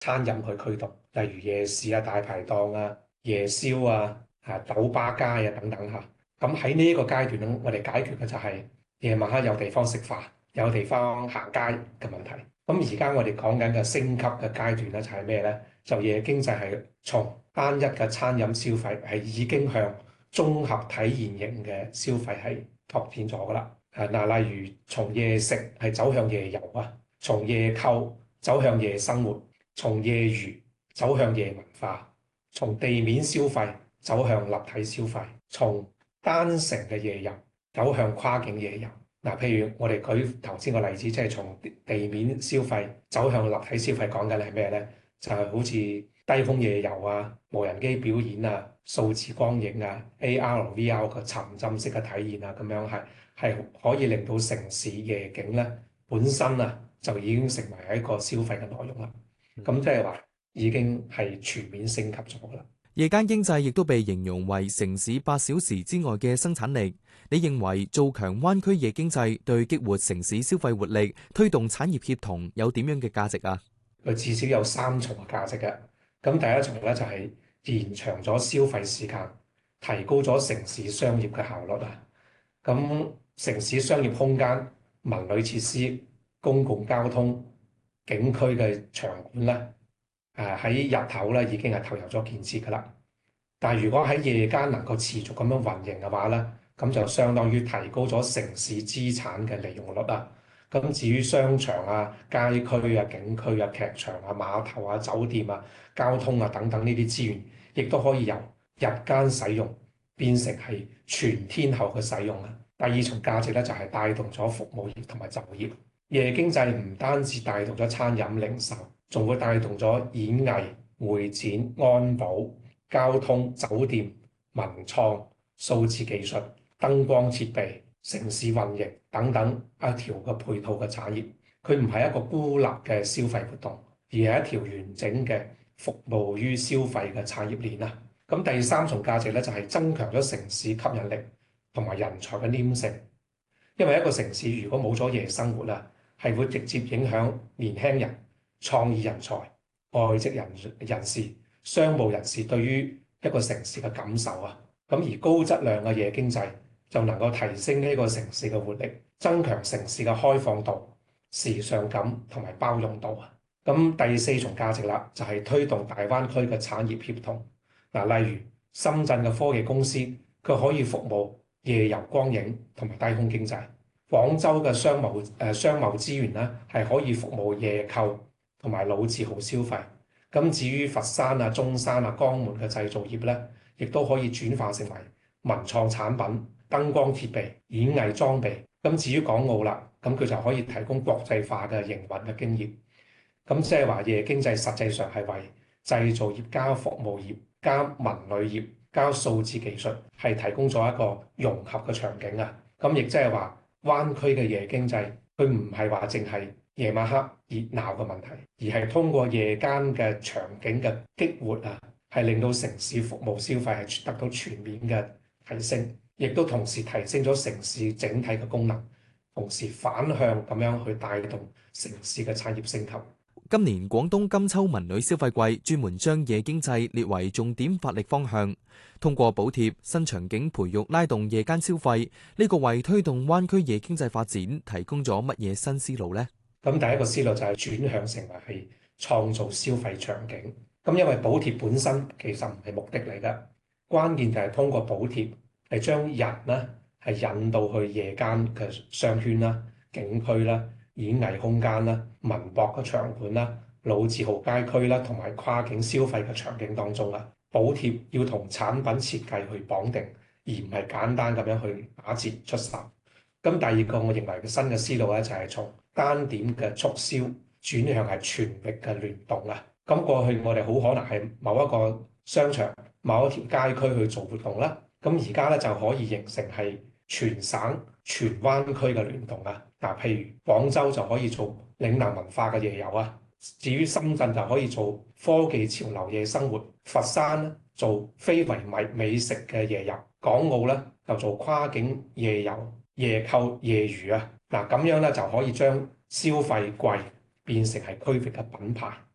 餐飲去驅動，例如夜市啊、大排檔啊、夜宵啊、酒吧街啊等等嚇。咁喺呢一個階段咧，我哋解決嘅就係夜晚黑有地方食飯、有地方行街嘅問題。咁而家我哋講緊嘅升級嘅階段咧，就係咩咧？就夜經濟係從單一嘅餐飲消費係已經向綜合體驗型嘅消費係拓展咗噶啦。嗱，例如從夜食係走向夜遊啊，從夜購走向夜生活。從夜娛走向夜文化，從地面消費走向立體消費，從單城嘅夜遊走向跨境夜遊。嗱，譬如我哋舉頭先個例子，即係從地面消費走向立體消費，講緊係咩呢？就係好似低空夜遊啊、無人機表演啊、數字光影啊、AR、VR 嘅沉浸式嘅體驗啊，咁樣係可以令到城市夜景咧本身啊就已經成為一個消費嘅內容啦。咁即係話已經係全面升級咗㗎啦。 夜間經濟亦都被形容為城市8小時之外嘅生產力。你認為做強灣區夜經濟對激活城市消費活力、推動產業協同有點樣嘅價值啊？ 佢至少有3重嘅價值嘅。咁第一重咧就係延長咗消費時間，提高咗城市商業嘅效率啊。咁城市商業空間、文旅設施、公共交通、景區嘅場館咧，喺日頭咧已經係投入咗建設㗎啦。但係如果喺夜間能夠持續咁樣運營嘅話咧，咁就相當於提高咗城市資產嘅利用率啊。咁至於商場啊、街區啊、景區啊、劇場啊、碼頭啊、酒店啊、交通啊等等呢啲資源，亦都可以由日間使用變成係全天候嘅使用啊。第二重價值咧就係帶動咗服務業同埋就業。夜經濟唔單止帶動咗餐飲零售，仲會帶動咗演藝、會展、安保、交通、酒店、文創、數字技術、燈光設備、城市運營等等一條嘅配套嘅產業。佢唔係一個孤立嘅消費活動，而係一條完整嘅服務於消費嘅產業鏈啊。咁第三重價值咧就係增強咗城市吸引力同埋人才嘅黏性。因為一個城市如果冇咗夜生活啦，係會直接影響年輕人、創意人才、外籍人士、商務人士對於一個城市嘅感受啊。咁而高質量嘅夜經濟就能夠提升呢個城市嘅活力，增強城市嘅開放度、時尚感同埋包容度啊。咁第四重價值啦，就係推動大灣區嘅產業協同。嗱，例如深圳嘅科技公司，佢可以服務夜遊光影同埋低空經濟。廣州嘅商貿資源咧，係可以服務夜購同埋老字號消費。咁至於佛山啊、中山啊、江門嘅製造業咧，亦都可以轉化成為文創產品、燈光設備、演藝裝備。咁至於港澳啦，咁佢就可以提供國際化嘅營運嘅經驗。咁即係話夜經濟實際上係為製造業加服務業加文旅業加數字技術係提供咗一個融合嘅場景啊。咁亦即係話，灣區嘅夜經濟，佢唔係話淨係夜晚黑熱鬧嘅問題，而係通過夜間嘅場景嘅激活啊，係令到城市服務消費係得到全面嘅提升，亦都同時提升咗城市整體嘅功能，同時反向咁樣去帶動城市嘅產業升級。 今年廣東金秋文旅消費季專門將夜經濟列為重點發力方向，通過補貼新場景培育拉動夜間消費，呢個為推動灣區夜經濟發展提供咗乜嘢新思路呢？ 咁第一個思路就係轉向成為係創造消費場景。咁因為補貼本身其實唔係目的嚟㗎，關鍵就係通過補貼係將人呢係引導去夜間嘅商圈啦、景區啦、演藝空間啦、文博嘅場館啦、老字號街區啦，同埋跨境消費嘅場景當中啊。補貼要同產品設計去綁定，而唔係簡單咁樣去打折出售。咁第二個我認為嘅新嘅思路咧，就係從單點嘅促銷轉向係全域嘅聯動啊。咁過去我哋好可能係某一個商場、某一條街區去做活動啦，咁而家咧就可以形成係全省、全灣區嘅聯動啊。嗱，譬如廣州就可以做嶺南文化嘅夜遊啊，至於深圳就可以做科技潮流夜生活，佛山咧做非遺美食嘅夜遊，港澳咧就做跨境夜遊、夜購、夜娛啊。嗱，咁樣咧就可以將消費季變成係區域嘅品牌。